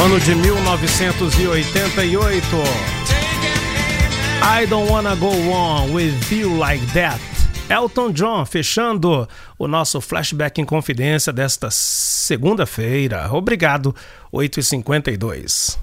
O ano de 1988. I Don't Wanna Go On With You Like That. Elton John fechando o nosso Flashback em Confidência desta segunda-feira. Obrigado, 8h52.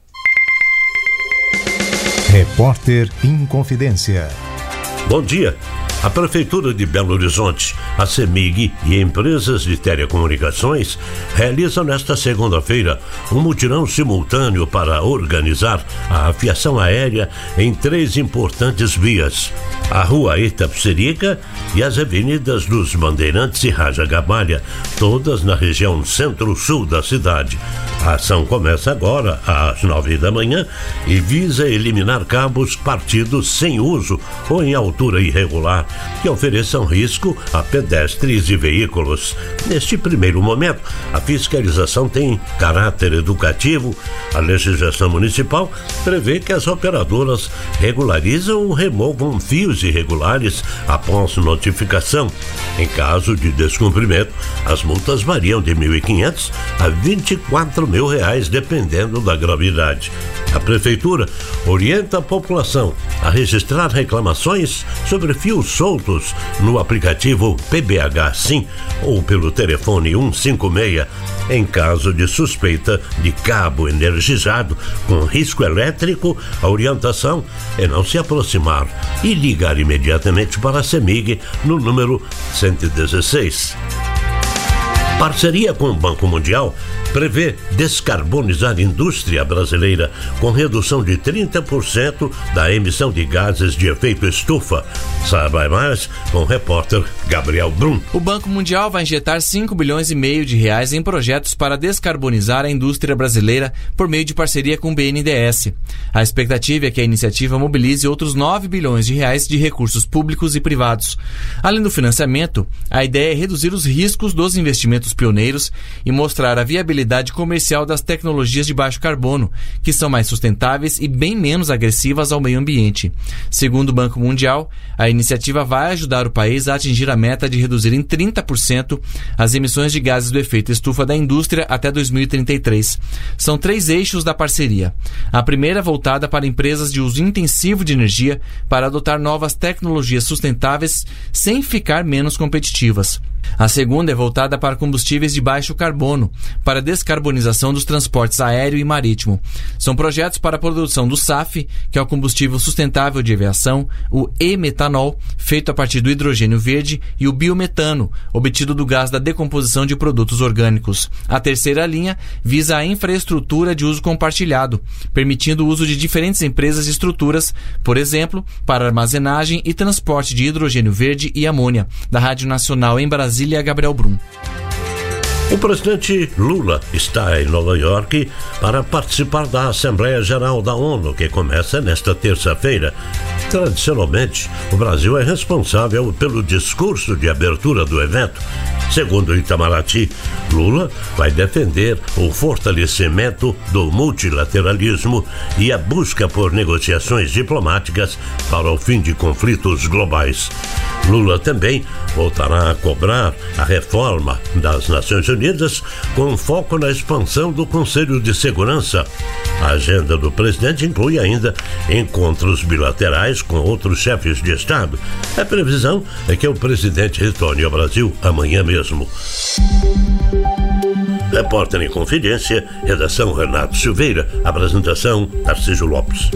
Repórter em Confidência. Bom dia. A Prefeitura de Belo Horizonte, a CEMIG e empresas de telecomunicações realizam nesta segunda-feira um mutirão simultâneo para organizar a aviação aérea em 3 importantes vias: a Rua Itapecerica e as avenidas dos Bandeirantes e Raja Gamalha, todas na região centro-sul da cidade. A ação começa agora, às 9 da manhã, e visa eliminar cabos partidos sem uso ou em altura irregular, que ofereçam risco a pedestres e veículos. Neste primeiro momento, a fiscalização tem caráter educativo. A legislação municipal prevê que as operadoras regularizam ou removam fios irregulares após notificação. Em caso de descumprimento, as multas variam de R$ 1.500 a R$ 24.000, dependendo da gravidade. A Prefeitura orienta a população a registrar reclamações sobre fios soltos no aplicativo PBH Sim ou pelo telefone 156 em caso de suspeita de cabo energizado com risco elétrico. A orientação é não se aproximar e ligar imediatamente para a CEMIG no número 116. Parceria com o Banco Mundial prevê descarbonizar a indústria brasileira com redução de 30% da emissão de gases de efeito estufa. Saiba mais com o repórter Gabriel Brum. O Banco Mundial vai injetar 5,5 bilhões de reais em projetos para descarbonizar a indústria brasileira por meio de parceria com o BNDES. A expectativa é que a iniciativa mobilize outros 9 bilhões de reais de recursos públicos e privados. Além do financiamento, a ideia é reduzir os riscos dos investimentos pioneiros e mostrar a viabilidade comercial das tecnologias de baixo carbono, que são mais sustentáveis e bem menos agressivas ao meio ambiente. Segundo o Banco Mundial, a iniciativa vai ajudar o país a atingir a meta de reduzir em 30% as emissões de gases do efeito estufa da indústria até 2033. São 3 eixos da parceria. A primeira é voltada para empresas de uso intensivo de energia para adotar novas tecnologias sustentáveis sem ficar menos competitivas. A segunda é voltada para combustíveis de baixo carbono, para a descarbonização dos transportes aéreo e marítimo. São projetos para a produção do SAF, que é o combustível sustentável de aviação, o e-metanol, feito a partir do hidrogênio verde, e o biometano, obtido do gás da decomposição de produtos orgânicos. A terceira linha visa a infraestrutura de uso compartilhado, permitindo o uso de diferentes empresas e estruturas, por exemplo, para armazenagem e transporte de hidrogênio verde e amônia. Da Rádio Nacional em Brasília, Gabriel Brum. O presidente Lula está em Nova York para participar da Assembleia Geral da ONU, que começa nesta terça-feira. Tradicionalmente, o Brasil é responsável pelo discurso de abertura do evento. Segundo Itamaraty, Lula vai defender o fortalecimento do multilateralismo e a busca por negociações diplomáticas para o fim de conflitos globais. Lula também voltará a cobrar a reforma das Nações Unidas com foco na expansão do Conselho de Segurança. A agenda do presidente inclui ainda encontros bilaterais com outros chefes de Estado. A previsão é que o presidente retorne ao Brasil amanhã mesmo. Repórter em Confidência, redação Renato Silveira, apresentação Tarcísio Lopes.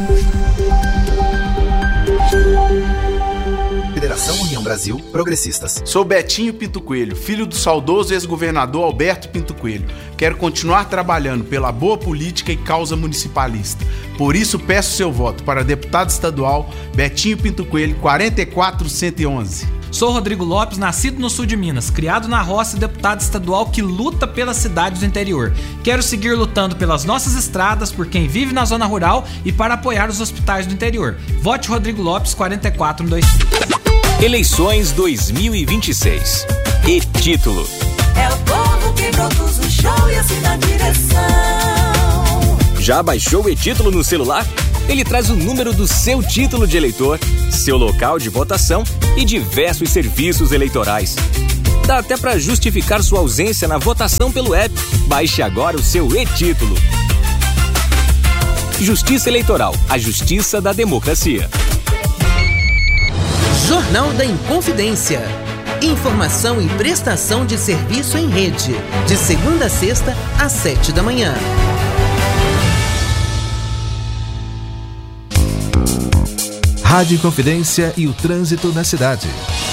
Federação União Brasil Progressistas. Sou Betinho Pinto Coelho, filho do saudoso ex-governador Alberto Pinto Coelho. Quero continuar trabalhando pela boa política e causa municipalista. Por isso peço seu voto para deputado estadual Betinho Pinto Coelho, 44111. Sou Rodrigo Lopes, nascido no sul de Minas, criado na roça e deputado estadual que luta pelas cidades do interior. Quero seguir lutando pelas nossas estradas, por quem vive na zona rural e para apoiar os hospitais do interior. Vote Rodrigo Lopes, 44125. Eleições 2026. E título: é o povo que produz o show e assina a direção. Já baixou o e-título no celular? Ele traz o número do seu título de eleitor, seu local de votação e diversos serviços eleitorais. Dá até para justificar sua ausência na votação pelo app. Baixe agora o seu e-título. Justiça Eleitoral, a justiça da democracia. Jornal da Inconfidência. Informação e prestação de serviço em rede. De segunda a sexta, às 7 da manhã. Rádio Inconfidência e o trânsito na cidade.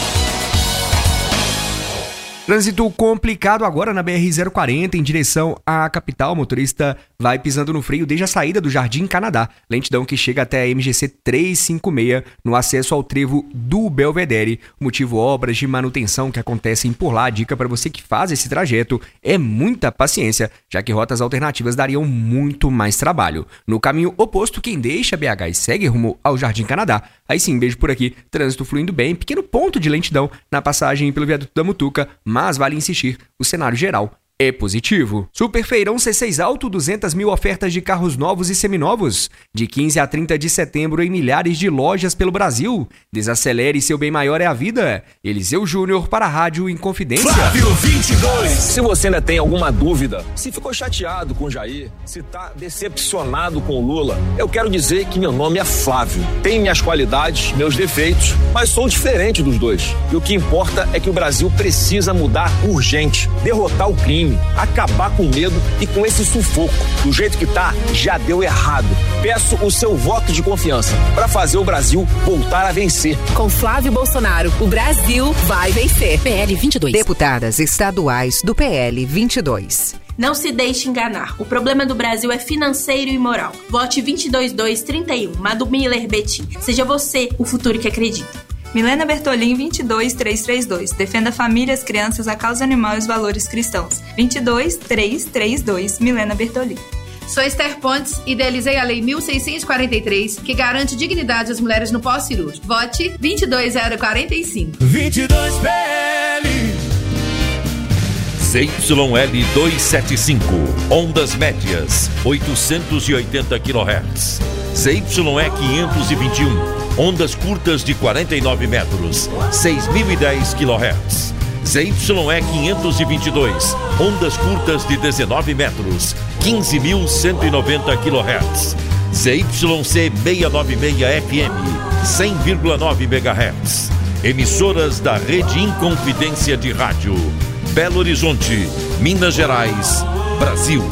Trânsito complicado agora na BR-040 em direção à capital. O motorista vai pisando no freio desde a saída do Jardim Canadá. Lentidão que chega até a MGC 356 no acesso ao trevo do Belvedere. O motivo, obras de manutenção que acontecem por lá. A dica para você que faz esse trajeto é muita paciência, já que rotas alternativas dariam muito mais trabalho. No caminho oposto, quem deixa BH e segue rumo ao Jardim Canadá. Aí sim, beijo por aqui. Trânsito fluindo bem, pequeno ponto de lentidão na passagem pelo viaduto da Mutuca, mas vale insistir, o cenário geral é positivo. Super Feirão C6 Alto, 200 mil ofertas de carros novos e seminovos. De 15 a 30 de setembro em milhares de lojas pelo Brasil. Desacelere, seu bem maior é a vida. Eliseu Júnior para a Rádio Inconfidência. Flávio 22. Se você ainda tem alguma dúvida, se ficou chateado com o Jair, se tá decepcionado com o Lula, eu quero dizer que meu nome é Flávio. Tenho minhas qualidades, meus defeitos, mas sou diferente dos dois. E o que importa é que o Brasil precisa mudar urgente, derrotar o crime, acabar com o medo e com esse sufoco. Do jeito que tá, já deu errado. Peço o seu voto de confiança para fazer o Brasil voltar a vencer. Com Flávio Bolsonaro, o Brasil vai vencer. PL 22. Deputadas estaduais do PL 22. Não se deixe enganar. O problema do Brasil é financeiro e moral. Vote 22231. Madu Miller Betim. Seja você o futuro que acredita. Milena Bertolin, 22332. Defenda famílias, crianças, a causa animal e os valores cristãos. 22332. Milena Bertolin. Sou Esther Pontes, idealizei a Lei 1643, que garante dignidade às mulheres no pós-cirúrgico. Vote 22045. 22 PL. ZYL 275, ondas médias, 880 kHz. ZYE 521, ondas curtas de 49 metros, 6.010 kHz. ZYE 522, ondas curtas de 19 metros, 15.190 kHz. ZYC 696 FM, 100,9 MHz. Emissoras da Rede Inconfidência de Rádio. Belo Horizonte, Minas Gerais, Brasil.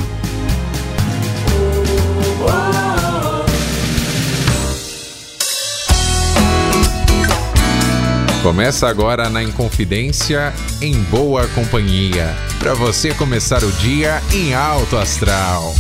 Começa agora na Inconfidência, em boa companhia, para você começar o dia em alto astral.